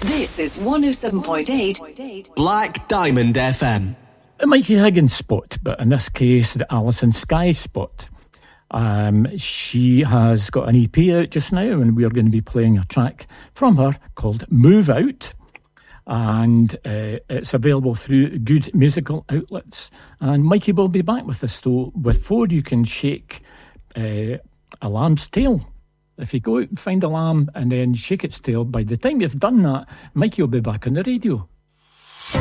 This is 107.8 Black Diamond FM. A Mikey Higgins spot, but in this case, the Alison Sky spot. She has got an EP out just now, and we're going to be playing a track from her called Move Out. And it's available through good musical outlets. And Mikey will be back with this, with 4 You Can Shake a Lamb's Tail. If you go out and find a lamb and then shake its tail, by the time you've done that, Mikey will be back on the radio.